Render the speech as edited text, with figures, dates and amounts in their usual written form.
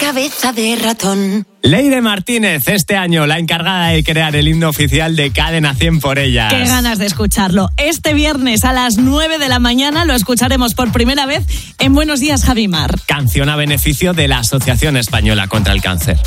cabeza de ratón. Leire Martínez, este año la encargada de crear el himno oficial de Cadena 100 por ellas. Qué ganas de escucharlo. Este viernes a las 9 de la mañana lo escucharemos por primera vez en Buenos Días, Javimar. Canción a beneficio de la Asociación Española contra el Cáncer.